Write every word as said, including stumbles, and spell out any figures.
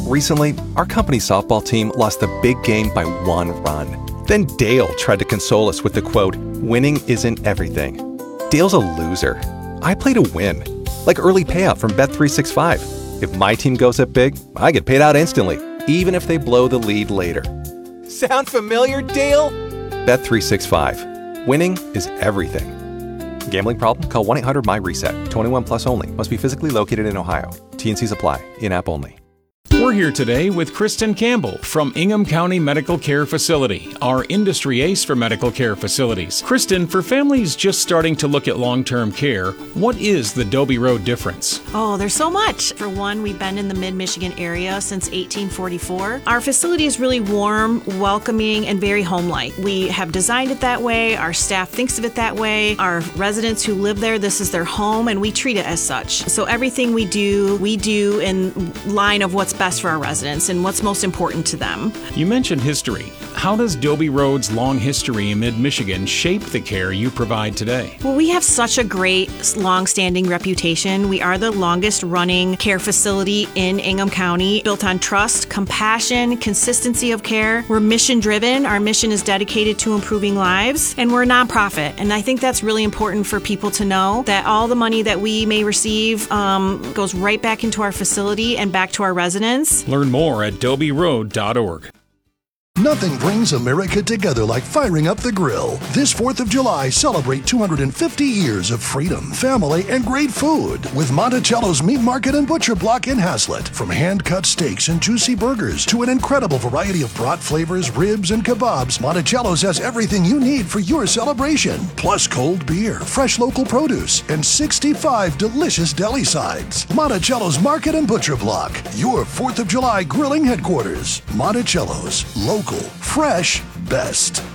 Recently, our company softball team lost the big game by one run. Then Dale tried to console us with the quote, "Winning isn't everything." Dale's a loser. I play to win. Like early payout from Bet three sixty-five. If my team goes up big, I get paid out instantly, even if they blow the lead later. Sound familiar, Dale? Bet three sixty-five. Winning is everything. Gambling problem? Call one eight hundred M Y reset. twenty-one plus only. Must be physically located in Ohio. T N Cs apply. In-app only. We're here today with Kristen Campbell from Ingham County Medical Care Facility, our industry ace for medical care facilities. Kristen, for families just starting to look at long-term care, what is the Dobie Road difference? Oh, there's so much. For one, we've been in the mid-Michigan area since eighteen forty-four. Our facility is really warm, welcoming, and very home-like. We have designed it that way. Our staff thinks of it that way. Our residents who live there, this is their home, and we treat it as such. So everything we do, we do in line of what's best for our residents and what's most important to them. You mentioned history. How does Dobie Road's long history in mid-Michigan shape the care you provide today? Well, we have such a great long-standing reputation. We are the longest-running care facility in Ingham County, built on trust, compassion, consistency of care. We're mission-driven. Our mission is dedicated to improving lives, and we're a nonprofit. And I think that's really important for people to know, that all the money that we may receive um, goes right back into our facility and back to our residents. Learn more at dobie road dot org. Nothing brings America together like firing up the grill. This fourth of July, celebrate two hundred fifty years of freedom, family, and great food with Monticello's Meat Market and Butcher Block in Haslett. From hand-cut steaks and juicy burgers to an incredible variety of brat flavors, ribs, and kebabs, Monticello's has everything you need for your celebration. Plus cold beer, fresh local produce, and sixty-five delicious deli sides. Monticello's Market and Butcher Block, your fourth of July grilling headquarters. Monticello's, local, fresh, best.